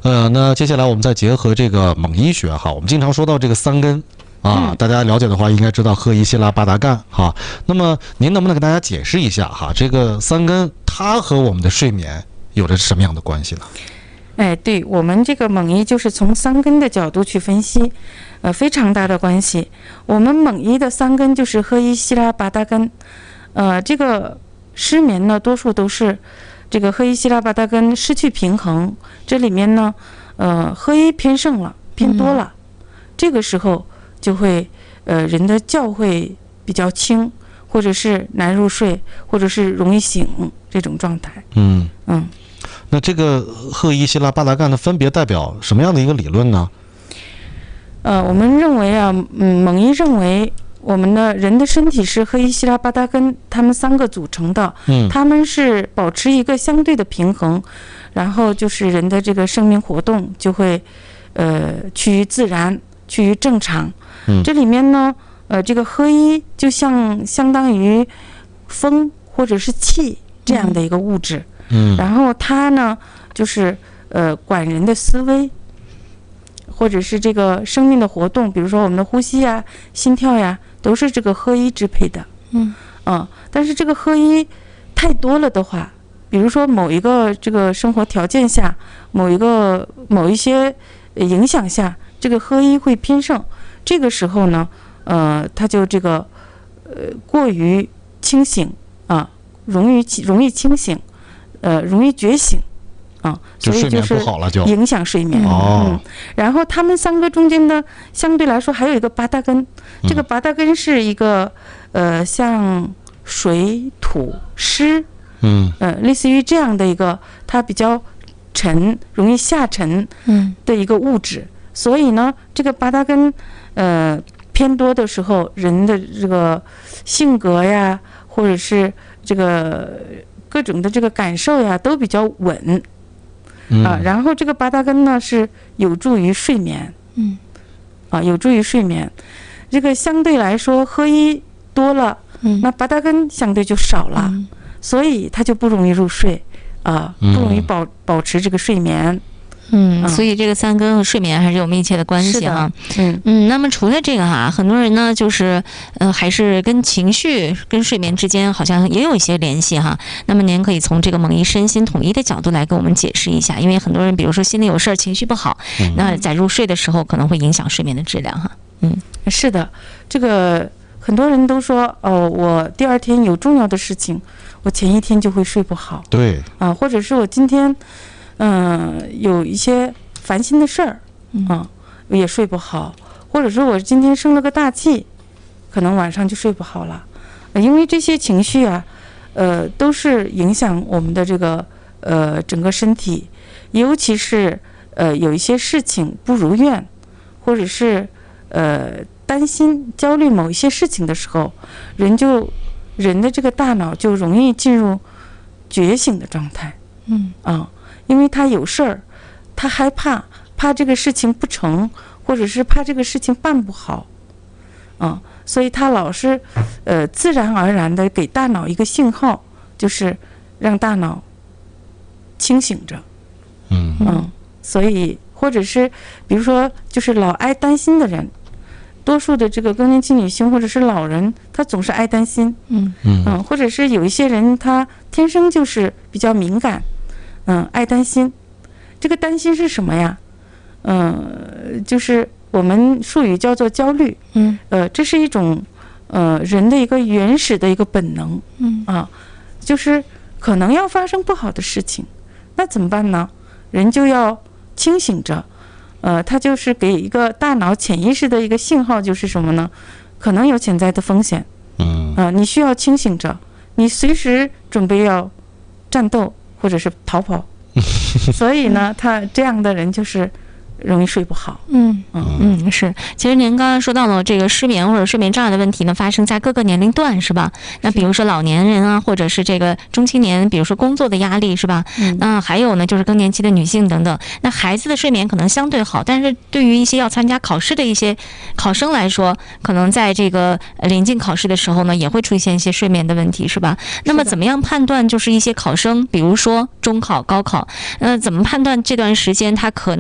那接下来我们再结合这个蒙医学哈，我们经常说到这个三根啊，大家了解的话应该知道赫伊希拉巴达干哈。那么您能不能给大家解释一下哈，这个三根它和我们的睡眠有着什么样的关系呢？ 对，我们这个蒙医就是从三根的角度去分析，非常大的关系。我们蒙医的三根就是赫伊希拉巴达根，这个失眠呢，多数都是这个赫伊希拉巴达根失去平衡，这里面呢，赫伊偏盛了，偏多了，这个时候就会人的觉会比较轻，或者是难入睡，或者是容易醒这种状态。 那这个赫伊希拉巴达干它分别代表什么样的一个理论呢？ 我们认为啊，蒙医认为我们的人的身体是赫伊希拉巴达根它们三个组成的，它们是保持一个相对的平衡，然后就是人的这个生命活动就会趋于自然，趋于正常。这里面呢，这个赫伊就相当于风或者是气这样的一个物质。然后它呢，就是管人的思维，或者是这个生命的活动，比如说我们的呼吸呀、心跳呀，都是这个赫伊支配的。但是这个赫伊太多了的话，比如说某一个这个生活条件下，某一些影响下，这个赫伊会偏盛。这个时候呢，它就这个过于清醒啊，容易清醒。容易觉醒，所以就是影响睡眠。然后他们三个中间呢，相对来说还有一个巴达根，这个巴达根是一个像水土湿，类似于这样的一个，它比较沉，容易下沉的一个物质。所以呢，这个巴达根偏多的时候，人的这个性格呀，或者是这个各种的这个感受呀，都比较稳，然后这个巴达根呢是有助于睡眠，有助于睡眠。这个相对来说，赫伊多了，那巴达根相对就少了，所以它就不容易入睡，不容易保持这个睡眠。 所以这个三根和睡眠还是有密切的关系哈。那么除了这个哈，很多人呢就是还是跟情绪跟睡眠之间好像也有一些联系哈。那么您可以从这个蒙医身心统一的角度来给我们解释一下，因为很多人比如说心里有事儿，情绪不好，那在入睡的时候可能会影响睡眠的质量哈。 是的，这个很多人都说我第二天有重要的事情，我前一天就会睡不好。 对或者是我今天有一些烦心的事儿，也睡不好，或者说我今天生了个大气，可能晚上就睡不好了，因为这些情绪啊，都是影响我们的这个整个身体，尤其是有一些事情不如愿，或者是担心、焦虑某一些事情的时候，人的这个大脑就容易进入觉醒的状态，因为他有事儿，他害怕这个事情不成，或者是怕这个事情办不好，所以他老是自然而然的给大脑一个信号，就是让大脑清醒着。所以或者是比如说就是老爱担心的人，多数的这个更年期女性或者是老人，他总是爱担心，或者是有一些人他天生就是比较敏感，爱担心。这个担心是什么呀？就是我们术语叫做焦虑。这是一种人的一个原始的一个本能。就是可能要发生不好的事情，那怎么办呢？人就要清醒着。它就是给一个大脑潜意识的一个信号，就是什么呢？可能有潜在的风险。你需要清醒着，你随时准备要战斗或者是逃跑。所以呢，他这样的人就是容易睡不好。 是。其实您刚刚说到了这个失眠或者睡眠障碍的问题呢，发生在各个年龄段是吧？那比如说老年人啊，或者是这个中青年，比如说工作的压力是吧？那还有呢，就是更年期的女性等等。那孩子的睡眠可能相对好，但是对于一些要参加考试的一些考生来说，可能在这个临近考试的时候呢，也会出现一些睡眠的问题是吧？那么怎么样判断就是一些考生，比如说中考、高考，怎么判断这段时间他可能